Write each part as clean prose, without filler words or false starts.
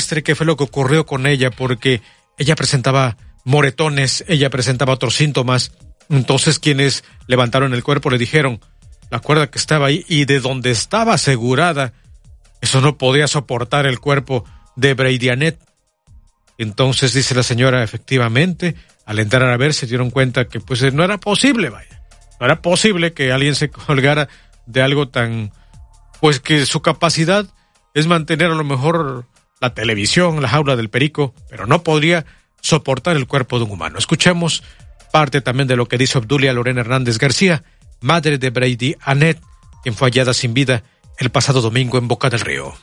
muestre qué fue lo que ocurrió con ella, porque ella presentaba moretones, ella presentaba otros síntomas. Entonces quienes levantaron el cuerpo le dijeron, la cuerda que estaba ahí y de donde estaba asegurada, eso no podía soportar el cuerpo de Brady Annette. Entonces dice la señora, efectivamente, al entrar a ver se dieron cuenta que pues no era posible, vaya. No era posible que alguien se colgara de algo tan, pues que su capacidad es mantener a lo mejor la televisión, la jaula del perico, pero no podría soportar el cuerpo de un humano. Escuchemos parte también de lo que dice Obdulia Lorena Hernández García, madre de Brady Annette, quien fue hallada sin vida el pasado domingo en Boca del Río.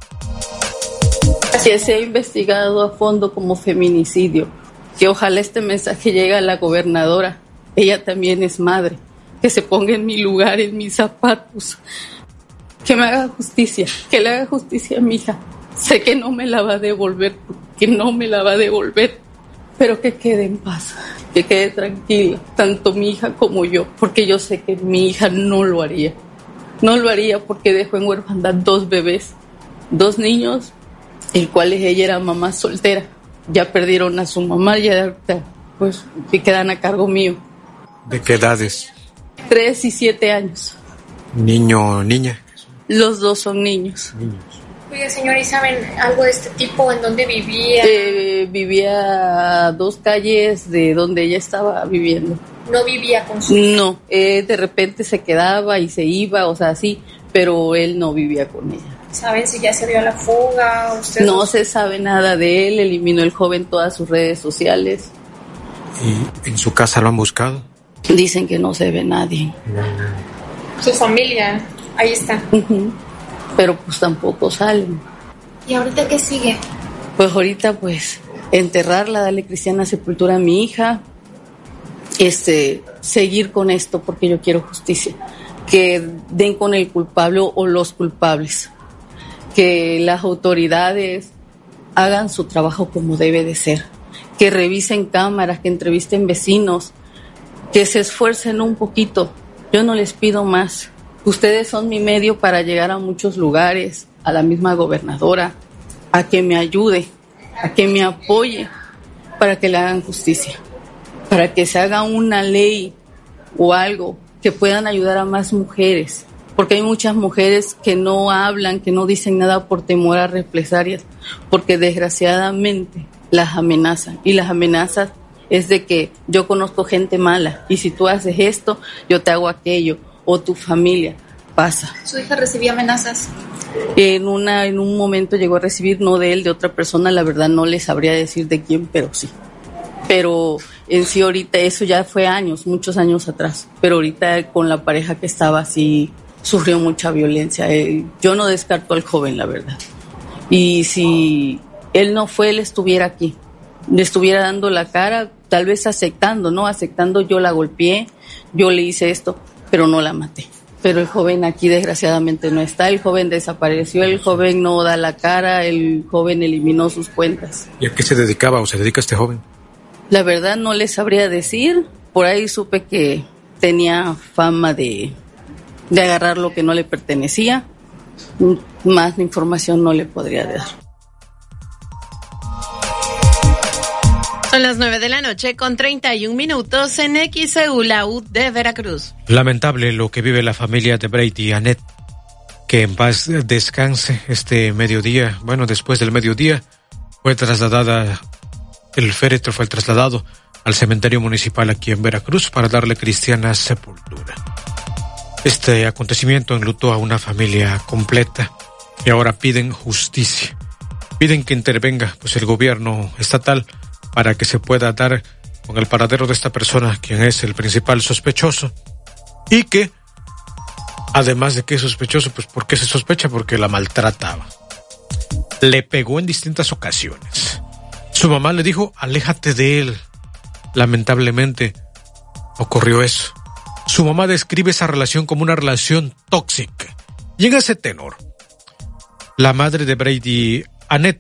Que se ha investigado a fondo como feminicidio, que ojalá este mensaje llegue a la gobernadora, ella también es madre, que se ponga en mi lugar, en mis zapatos, que me haga justicia, que le haga justicia a mi hija. Sé que no me la va a devolver, pero que quede en paz, que quede tranquila, tanto mi hija como yo, porque yo sé que mi hija no lo haría porque dejó en orfandad 2 bebés, 2 niños, el cual ella era mamá soltera, ya perdieron a su mamá, ya pues que quedan a cargo mío. ¿De qué edades? 3 y 7 años. ¿Niño o niña? Los 2 son niños. Oiga, señora, ¿y saben algo de este tipo? ¿En dónde vivía? Vivía a 2 calles de donde ella estaba viviendo. ¿No vivía con su hija? No, de repente se quedaba y se iba, o sea, sí, pero él no vivía con ella. ¿Saben si ya se dio a la fuga? No se sabe nada de él, eliminó el joven todas sus redes sociales. ¿Y en su casa lo han buscado? Dicen que no se ve nadie. Su familia, ahí está. Uh-huh. Pero pues tampoco salen. ¿Y ahorita qué sigue? Pues ahorita pues enterrarla, darle cristiana sepultura a mi hija, seguir con esto porque yo quiero justicia, que den con el culpable o los culpables, que las autoridades hagan su trabajo como debe de ser, que revisen cámaras, que entrevisten vecinos, que se esfuercen un poquito. Yo no les pido más. Ustedes son mi medio para llegar a muchos lugares, a la misma gobernadora, a que me ayude, a que me apoye para que le hagan justicia, para que se haga una ley o algo que puedan ayudar a más mujeres, porque hay muchas mujeres que no hablan, que no dicen nada por temor a represalias, porque desgraciadamente las amenazan, y las amenazas es de que yo conozco gente mala y si tú haces esto, yo te hago aquello, o tu familia pasa. ¿Su hija recibía amenazas? En un momento llegó a recibir, no de él, de otra persona, la verdad no les sabría decir de quién, pero sí. Pero en sí ahorita, eso ya fue muchos años atrás, pero ahorita con la pareja que estaba sí sufrió mucha violencia. Yo no descarto al joven, la verdad. Y si él no fue, él estuviera aquí, le estuviera dando la cara, tal vez aceptando, yo la golpeé, yo le hice esto, pero no la maté. Pero el joven aquí desgraciadamente no está, el joven desapareció, el joven no da la cara, el joven eliminó sus cuentas. ¿Y a qué se dedicaba o se dedica este joven? La verdad no les sabría decir, por ahí supe que tenía fama de agarrar lo que no le pertenecía, más información no le podría dar. Son las 9:31 p.m. en XEU, la U de Veracruz. Lamentable lo que vive la familia de Brady Annette. Que en paz descanse mediodía. Bueno, después del mediodía el féretro fue trasladado al cementerio municipal aquí en Veracruz para darle cristiana sepultura. Este acontecimiento enlutó a una familia completa y ahora piden justicia. Piden que intervenga el gobierno estatal para que se pueda dar con el paradero de esta persona, quien es el principal sospechoso, y que, además de que es sospechoso, ¿por qué se sospecha? Porque la maltrataba. Le pegó en distintas ocasiones. Su mamá le dijo, aléjate de él. Lamentablemente, ocurrió eso. Su mamá describe esa relación como una relación tóxica. Y en ese tenor, la madre de Brady Annette,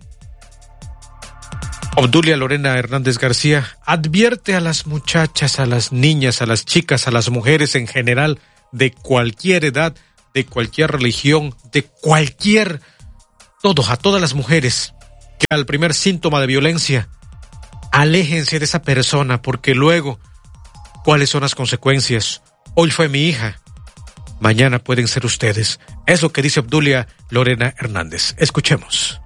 Obdulia Lorena Hernández García, advierte a las muchachas, a las niñas, a las chicas, a las mujeres en general, de cualquier edad, de cualquier religión, a todas las mujeres, que al primer síntoma de violencia, aléjense de esa persona, porque luego, ¿cuáles son las consecuencias? Hoy fue mi hija, mañana pueden ser ustedes. Es lo que dice Obdulia Lorena Hernández. Escuchemos.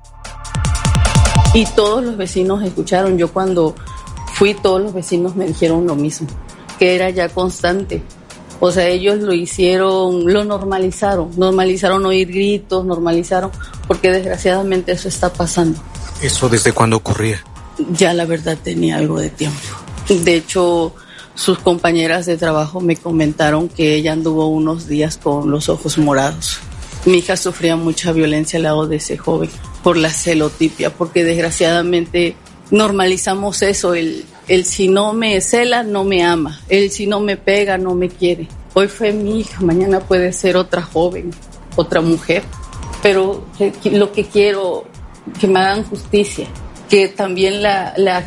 Y todos los vecinos escucharon. Yo cuando fui, todos los vecinos me dijeron lo mismo, que era ya constante. O sea, ellos lo hicieron, lo normalizaron oír gritos, normalizaron, porque desgraciadamente eso está pasando. ¿Eso desde cuándo ocurría? Ya la verdad tenía algo de tiempo. De hecho, sus compañeras de trabajo me comentaron que ella anduvo unos días con los ojos morados. Mi hija sufría mucha violencia al lado de ese joven por la celotipia, porque desgraciadamente normalizamos eso, el si no me cela, no me ama, el si no me pega, no me quiere. Hoy fue mi hija, mañana puede ser otra joven, otra mujer, pero lo que quiero, que me hagan justicia, que también la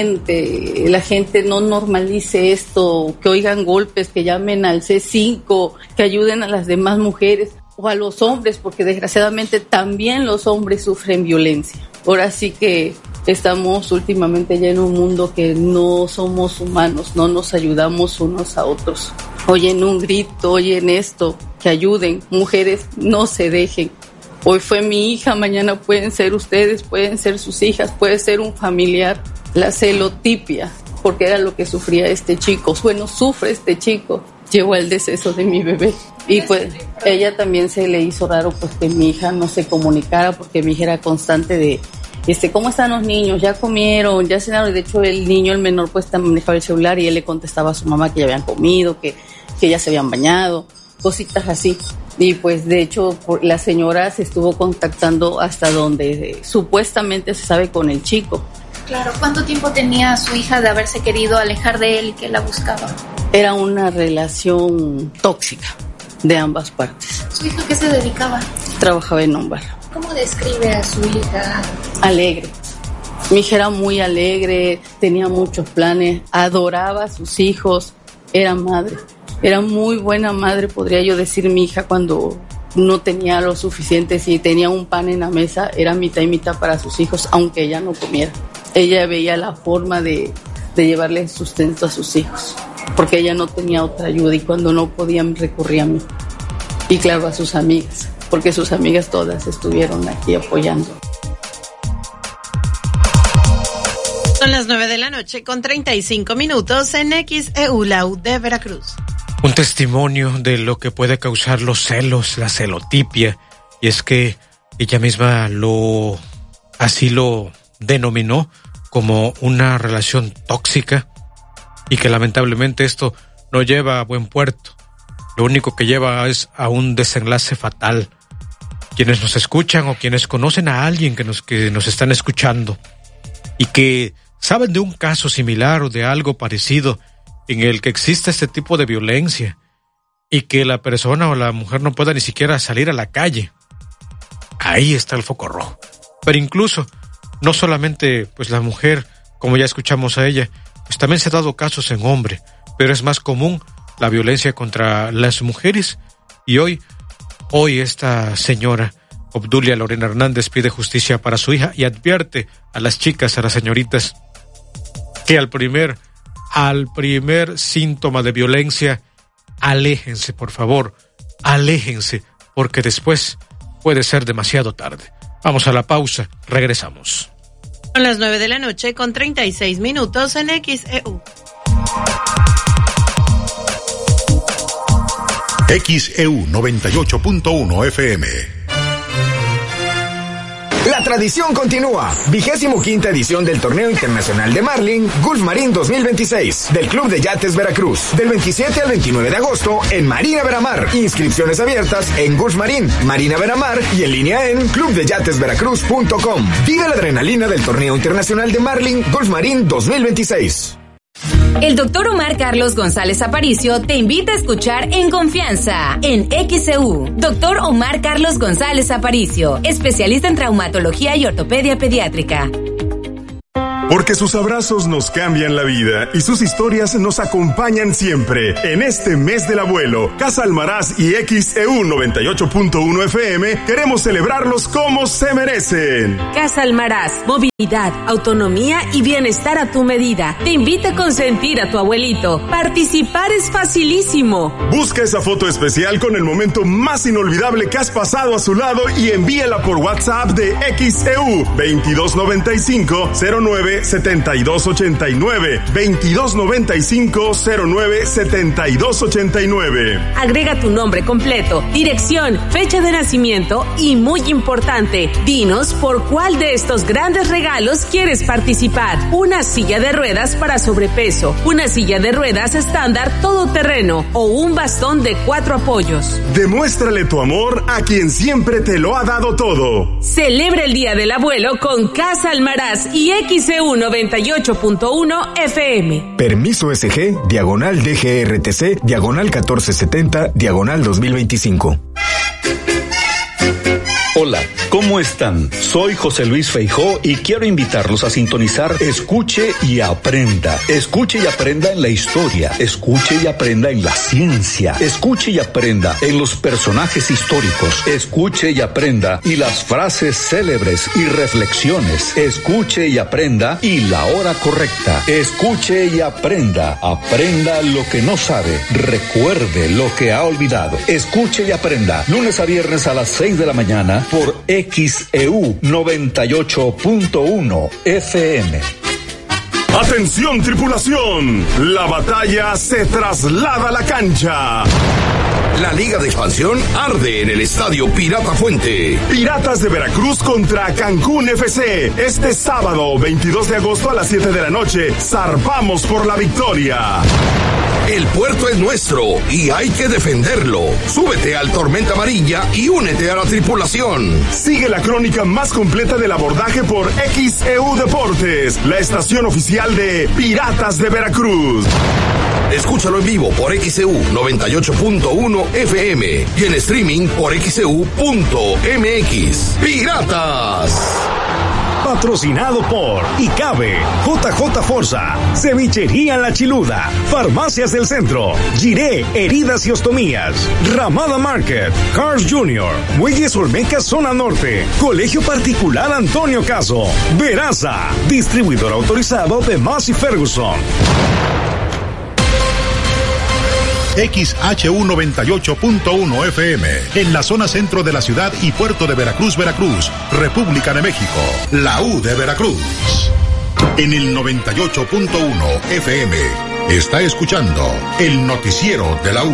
gente no normalice esto, que oigan golpes, que llamen al C5, que ayuden a las demás mujeres o a los hombres, porque desgraciadamente también los hombres sufren violencia. Ahora sí que estamos últimamente ya en un mundo que no somos humanos, no nos ayudamos unos a otros. Oyen un grito, oyen esto, que ayuden. Mujeres, no se dejen. Hoy fue mi hija, mañana pueden ser ustedes, pueden ser sus hijas, puede ser un familiar. La celotipia, porque era lo que sufría este chico. Bueno, sufre este chico. Llevó al deceso de mi bebé. Y pues ella también se le hizo raro pues que mi hija no se comunicara, porque mi hija era constante de ¿cómo están los niños? ¿Ya comieron? ¿Ya cenaron? Y de hecho el niño, el menor, pues manejaba el celular y él le contestaba a su mamá que ya habían comido, que ya se habían bañado, cositas así. Y pues de hecho la señora se estuvo contactando hasta donde supuestamente se sabe con el chico. Claro, ¿cuánto tiempo tenía su hija de haberse querido alejar de él y que la buscaba? Era una relación tóxica de ambas partes. ¿Su hija qué se dedicaba? Trabajaba en un bar. ¿Cómo describe a su hija? Alegre. Mi hija era muy alegre, tenía muchos planes, adoraba a sus hijos, era madre. Era muy buena madre, podría yo decir. Mi hija, cuando no tenía lo suficiente, si tenía un pan en la mesa, era mitad y mitad para sus hijos, aunque ella no comiera. Ella veía la forma de llevarle sustento a sus hijos, porque ella no tenía otra ayuda, y cuando no podían recurría a mí. Y claro, a sus amigas, porque sus amigas todas estuvieron aquí apoyando. Son las 9:35 p.m. en XEU, la U de Veracruz. Un testimonio de lo que puede causar los celos, la celotipia, y es que ella misma así lo denominó como una relación tóxica, y que lamentablemente esto no lleva a buen puerto. Lo único que lleva es a un desenlace fatal. Quienes nos escuchan o quienes conocen a alguien que nos están escuchando y que saben de un caso similar o de algo parecido en el que existe este tipo de violencia y que la persona o la mujer no pueda ni siquiera salir a la calle, ahí está el foco rojo. Pero incluso, no solamente pues la mujer, como ya escuchamos a ella, pues también se ha dado casos en hombre, pero es más común la violencia contra las mujeres. Y hoy esta señora, Obdulia Lorena Hernández, pide justicia para su hija y advierte a las chicas, a las señoritas, que al primer síntoma de violencia, aléjense, por favor, aléjense, porque después puede ser demasiado tarde. Vamos a la pausa, regresamos. Son las 9:36 p.m. en XEU. XEU 98.1 FM. La tradición continúa. 25ª edición del Torneo Internacional de Marlin Gulf Marine 2026 del Club de Yates Veracruz. Del 27 al 29 de agosto en Marina Veramar. Inscripciones abiertas en Gulf Marine, Marina Veramar y en línea en clubdeyatesveracruz.com. Vive la adrenalina del Torneo Internacional de Marlin Gulf Marine 2026. El doctor Omar Carlos González Aparicio te invita a escuchar En Confianza en XEU. Doctor Omar Carlos González Aparicio, especialista en traumatología y ortopedia pediátrica. Porque sus abrazos nos cambian la vida y sus historias nos acompañan siempre. En este mes del abuelo, Casa Almaraz y XEU 98.1 FM queremos celebrarlos como se merecen. Casa Almaraz, movilidad, autonomía y bienestar a tu medida. Te invita a consentir a tu abuelito. Participar es facilísimo. Busca esa foto especial con el momento más inolvidable que has pasado a su lado y envíala por WhatsApp de XEU 2295-09-7289 2295-09-7289. Agrega tu nombre completo, dirección, fecha de nacimiento y, muy importante, dinos por cuál de estos grandes regalos quieres participar. Una silla de ruedas para sobrepeso, una silla de ruedas estándar todoterreno o un bastón de 4 apoyos. Demuéstrale tu amor a quien siempre te lo ha dado todo. Celebra el Día del Abuelo con Casa Almaraz y XEU 98.1 FM. Permiso SG, diagonal DGRTC, diagonal 1470, diagonal 2025. Hola, ¿cómo están? Soy José Luis Feijó y quiero invitarlos a sintonizar Escuche y Aprenda. Escuche y aprenda en la historia, escuche y aprenda en la ciencia, escuche y aprenda en los personajes históricos, escuche y aprenda y las frases célebres y reflexiones, escuche y aprenda y la hora correcta, escuche y aprenda, aprenda lo que no sabe, recuerde lo que ha olvidado, escuche y aprenda, lunes a viernes a las 6 de la mañana por XEU 98.1 FM. ¡Atención, tripulación! La batalla se traslada a la cancha. La Liga de Expansión arde en el Estadio Pirata Fuente. Piratas de Veracruz contra Cancún FC. Este sábado, 22 de agosto a las 7 de la noche, zarpamos por la victoria. El puerto es nuestro y hay que defenderlo. Súbete al Tormenta Amarilla y únete a la tripulación. Sigue la crónica más completa del abordaje por XEU Deportes, la estación oficial de Piratas de Veracruz. Escúchalo en vivo por XEU 98.1 FM y en streaming por XEU.mx. ¡Piratas! Patrocinado por ICABE, JJ Forza, Cevichería La Chiluda, Farmacias del Centro, Giré, Heridas y Ostomías, Ramada Market, Cars Jr., Muelles Olmeca Zona Norte, Colegio Particular Antonio Caso, Veraza, distribuidor autorizado de Massey Ferguson. XHU 98.1 FM, en la zona centro de la ciudad y puerto de Veracruz, Veracruz, República de México, la U de Veracruz. En el 98.1 FM, está escuchando el noticiero de la U.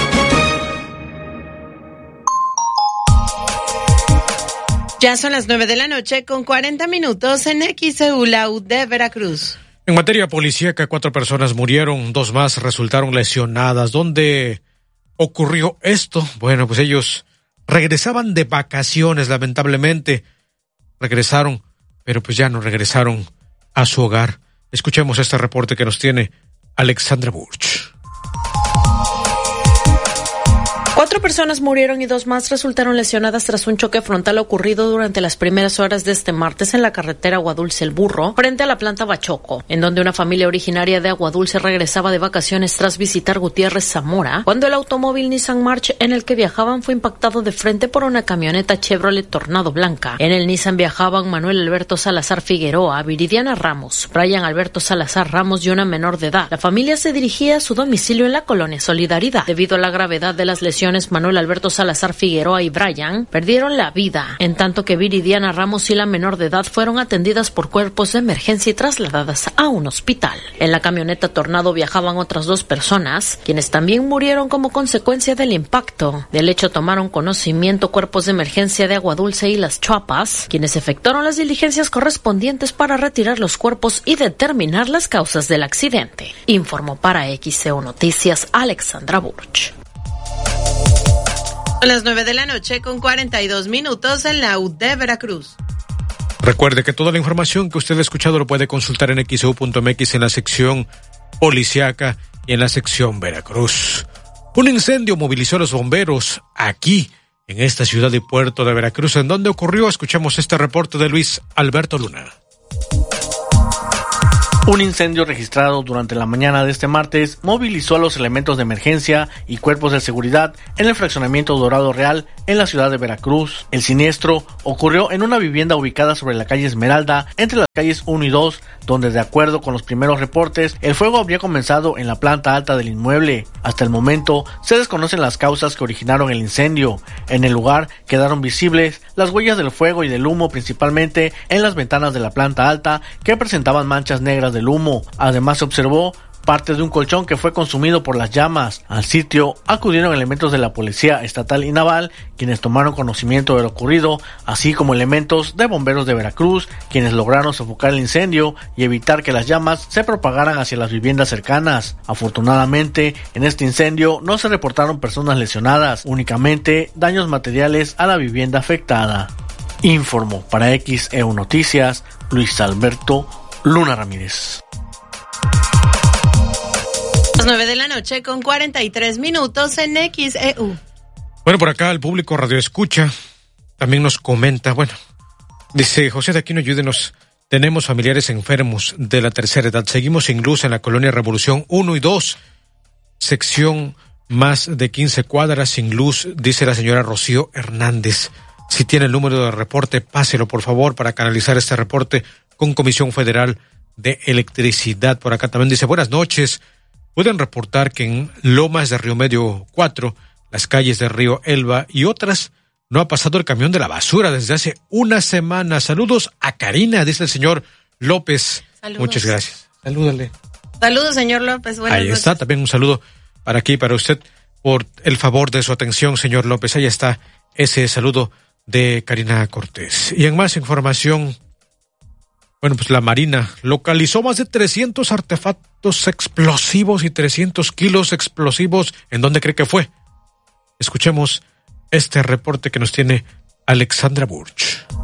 Ya son las 9 de la noche con 40 minutos en XEU, la U de Veracruz. En materia policíaca, 4 personas murieron, 2 más resultaron lesionadas. ¿Dónde ocurrió esto? Bueno, pues ellos regresaban de vacaciones, lamentablemente. Regresaron, pero pues ya no regresaron a su hogar. Escuchemos este reporte que nos tiene Alexandra Burch. 4 personas murieron y 2 más resultaron lesionadas tras un choque frontal ocurrido durante las primeras horas de este martes en la carretera Aguadulce El Burro, frente a la planta Bachoco, en donde una familia originaria de Aguadulce regresaba de vacaciones tras visitar Gutiérrez Zamora, cuando el automóvil Nissan March en el que viajaban fue impactado de frente por una camioneta Chevrolet Tornado blanca. En el Nissan viajaban Manuel Alberto Salazar Figueroa, Viridiana Ramos, Brian Alberto Salazar Ramos y una menor de edad. La familia se dirigía a su domicilio en la colonia Solidaridad. Debido a la gravedad de las lesiones, Manuel Alberto Salazar Figueroa y Brian perdieron la vida, en tanto que Viridiana Ramos y la menor de edad fueron atendidas por cuerpos de emergencia y trasladadas a un hospital. En la camioneta Tornado viajaban otras 2 personas, quienes también murieron como consecuencia del impacto. Del hecho tomaron conocimiento cuerpos de emergencia de Aguadulce y Las Chuapas, quienes efectuaron las diligencias correspondientes para retirar los cuerpos y determinar las causas del accidente. Informó para XEU Noticias Alexandra Burch. Son las 9 de la noche con 42 minutos en la U de Veracruz. Recuerde que toda la información que usted ha escuchado lo puede consultar en XEU.mx en la sección policiaca y en la sección Veracruz. Un incendio movilizó a los bomberos aquí, en esta ciudad y puerto de Veracruz. ¿En dónde ocurrió? Escuchamos este reporte de Luis Alberto Luna. Un incendio registrado durante la mañana de este martes movilizó a los elementos de emergencia y cuerpos de seguridad en el fraccionamiento Dorado Real en la ciudad de Veracruz. El siniestro ocurrió en una vivienda ubicada sobre la calle Esmeralda, entre las calles 1 y 2, donde de acuerdo con los primeros reportes, el fuego habría comenzado en la planta alta del inmueble. Hasta el momento se desconocen las causas que originaron el incendio. En el lugar quedaron visibles las huellas del fuego y del humo, principalmente en las ventanas de la planta alta, que presentaban manchas negras del humo. Además se observó parte de un colchón que fue consumido por las llamas. Al sitio acudieron elementos de la Policía Estatal y Naval, quienes tomaron conocimiento de lo ocurrido, así como elementos de bomberos de Veracruz, quienes lograron sofocar el incendio y evitar que las llamas se propagaran hacia las viviendas cercanas. Afortunadamente, en este incendio no se reportaron personas lesionadas, únicamente daños materiales a la vivienda afectada. Informó para XEU Noticias, Luis Alberto Luna Ramírez. 9 de la noche con 43 minutos en XEU. Bueno, por acá el público Radio Escucha también nos comenta, dice José de Aquino, ayúdenos. Tenemos familiares enfermos de la tercera edad. Seguimos sin luz en la colonia Revolución 1 y 2, sección más de 15 cuadras sin luz, dice la señora Rocío Hernández. Si tiene el número de reporte, páselo por favor para canalizar este reporte con Comisión Federal de Electricidad. Por acá también dice, buenas noches. Pueden reportar que en Lomas de Río Medio 4, las calles de Río Elba y otras, no ha pasado el camión de la basura desde hace una semana. Saludos a Karina, dice el señor López. Saludos. Muchas gracias. Salúdale. Saludos, señor López. Buenas noches. Está, también un saludo para aquí, para usted, por el favor de su atención, señor López. Ahí está ese saludo de Karina Cortés. Y en más información, la Marina localizó más de 300 artefactos explosivos y 300 kilos explosivos. ¿En dónde cree que fue? Escuchemos este reporte que nos tiene Alexandra Burch.